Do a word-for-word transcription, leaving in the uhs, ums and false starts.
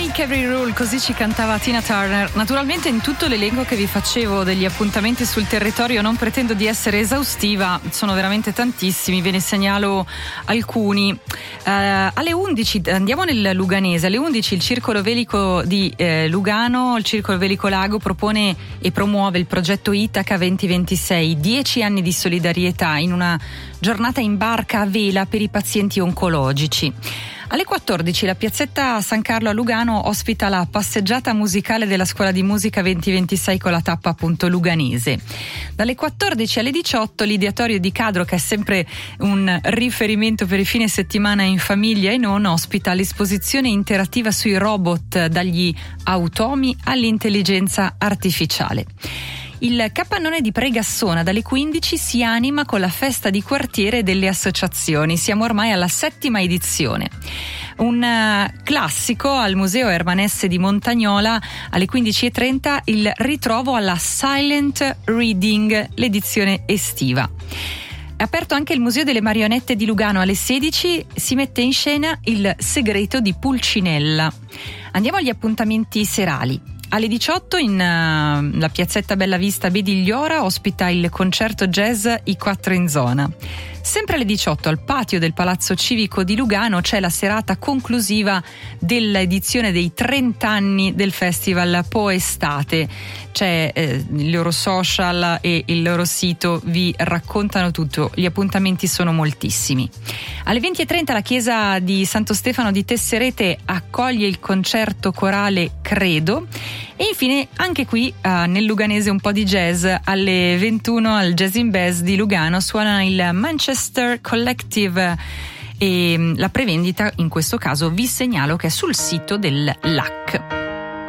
Break Every Rule, così ci cantava Tina Turner. Naturalmente in tutto l'elenco che vi facevo degli appuntamenti sul territorio non pretendo di essere esaustiva, sono veramente tantissimi, ve ne segnalo alcuni. Uh, alle undici andiamo nel Luganese, alle undici il Circolo Velico di eh, Lugano, il Circolo Velico Lago propone e promuove il progetto Itaca venti ventisei, dieci anni di solidarietà in una giornata in barca a vela per i pazienti oncologici. Alle quattordici la piazzetta San Carlo a Lugano ospita la passeggiata musicale della Scuola di Musica venti ventisei con la tappa appunto luganese. Dalle quattordici alle diciotto l'ideatorio di Cadro, che è sempre un riferimento per i fine settimana in famiglia e non, ospita l'esposizione interattiva sui robot, dagli automi all'intelligenza artificiale. Il capannone di Pregassona dalle quindici si anima con la festa di quartiere delle associazioni. Siamo ormai alla settima edizione. Un uh, classico al Museo Ermanesse di Montagnola alle quindici e trenta il ritrovo alla Silent Reading, l'edizione estiva. È aperto anche il Museo delle Marionette di Lugano alle sedici, si mette in scena Il segreto di Pulcinella. Andiamo agli appuntamenti serali. Alle diciotto in uh, la piazzetta Bella Vista Bedigliora ospita il concerto jazz I Quattro in Zona. Sempre alle diciotto al patio del Palazzo Civico di Lugano c'è la serata conclusiva dell'edizione dei trenta anni del Festival Poestate. C'è eh, il loro social e il loro sito vi raccontano tutto, gli appuntamenti sono moltissimi. Alle venti e trenta la chiesa di Santo Stefano di Tesserete accoglie il concerto corale Credo. E infine anche qui uh, nel Luganese un po' di jazz. Alle ventuno al Jazz in Bass di Lugano suona il Manchester Collective e la prevendita in questo caso vi segnalo che è sul sito del L A C.